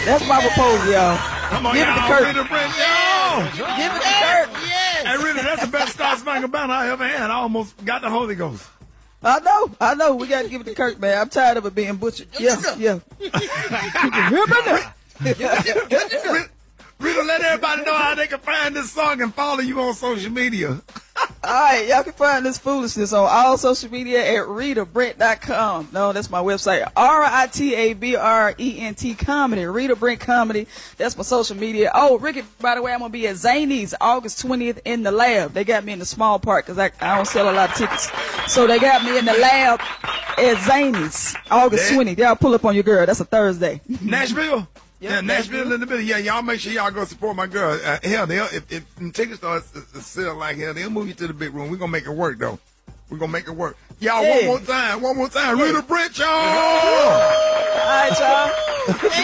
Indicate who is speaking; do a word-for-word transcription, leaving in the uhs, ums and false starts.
Speaker 1: That's my proposal, y'all.
Speaker 2: Come on,
Speaker 1: Give
Speaker 2: y'all.
Speaker 1: it to Kirk.
Speaker 2: Rita Brent, y'all.
Speaker 1: Give it to Kirk.
Speaker 3: Yes.
Speaker 2: Hey, Rita, that's the best Star Spangled Banner I ever had. I almost got the Holy Ghost.
Speaker 1: I know, I know. We got to give it to Kirk, man. I'm tired of it being butchered. Yeah, yeah.
Speaker 2: Rita, Rita, let everybody know how they can find this song and follow you on social media.
Speaker 1: All right, y'all can find this foolishness on all social media at rita brent dot com. No, that's my website. R I T A B R E N T Comedy. Rita Brent Comedy. That's my social media. Oh, Ricky, by the way, I'm going to be at Zany's August twentieth in the lab. They got me in the small part because I, I don't sell a lot of tickets. So they got me in the lab at Zany's August twentieth. Y'all pull up on your girl. That's a Thursday.
Speaker 2: Nashville?
Speaker 1: Yep,
Speaker 2: yeah, Nashville,
Speaker 1: Nashville
Speaker 2: in the middle. Yeah, y'all make sure y'all go support my girl. Uh, hell, they'll, if, if the tickets start to sell like hell, they'll move you to the big room. We're going to make it work, though. We're going to make it work. Y'all,
Speaker 1: Yeah.
Speaker 2: one more time. One more time.
Speaker 1: Yeah.
Speaker 2: Rita Brent, y'all.
Speaker 1: All right, y'all.